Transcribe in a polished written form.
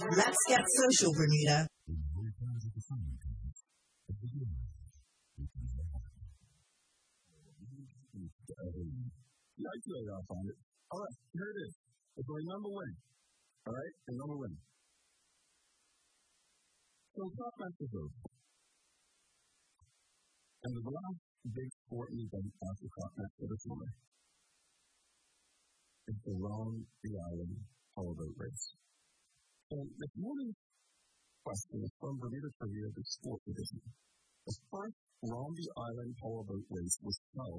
Let's get social, Bermuda. Yeah, I feel like I'll find it. All right, here it is. It's remember when. All right, remember when. So top match is over. And the last big sporting event after top match for the summer is the Round the Island powerboat race. So this morning's question is from Bermuda Trivia, the sports edition. The first Round the Island powerboat race was held